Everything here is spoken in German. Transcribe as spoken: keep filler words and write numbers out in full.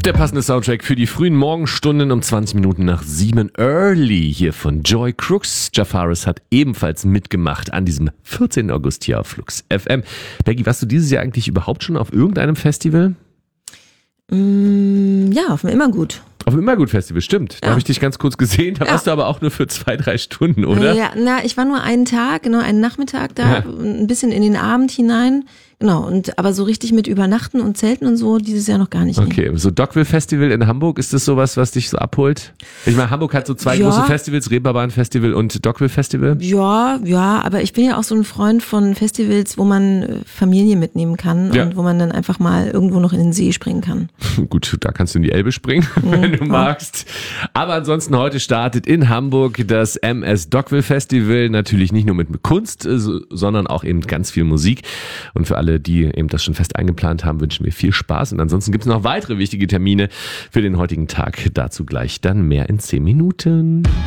Der passende Soundtrack für die frühen Morgenstunden um zwanzig Minuten nach sieben. Early hier von Joy Crooks. Jafaris hat ebenfalls mitgemacht an diesem vierzehnten August hier auf Flux F M. Peggy, warst du dieses Jahr eigentlich überhaupt schon auf irgendeinem Festival? Mm, ja, auf dem Immergut. Auf dem Immergut-Festival, stimmt. Da Ja. habe ich dich ganz kurz gesehen. Da Ja. warst du aber auch nur für zwei, drei Stunden, oder? Ja, na, ich war nur einen Tag, genau, einen Nachmittag da, Ja. ein bisschen in den Abend hinein. Genau, und aber so richtig mit Übernachten und Zelten und so dieses Jahr noch gar nicht. nee. Okay, so Dockville Festival in Hamburg, ist das sowas, was dich so abholt? Ich meine, Hamburg hat so zwei Ja. große Festivals, Reeperbahn Festival und Dockville Festival. Ja, ja, aber ich bin ja auch so ein Freund von Festivals, wo man äh, Familie mitnehmen kann Ja. und wo man dann einfach mal irgendwo noch in den See springen kann. Gut, da kannst du in die Elbe springen, wenn du magst. Aber ansonsten heute startet in Hamburg das M S Dockville Festival. Natürlich nicht nur mit Kunst, äh, so- sondern auch eben ganz viel Musik. Und für alle, die eben das schon fest eingeplant haben, wünschen wir viel Spaß. Und ansonsten gibt es noch weitere wichtige Termine für den heutigen Tag. Dazu gleich dann mehr in zehn Minuten.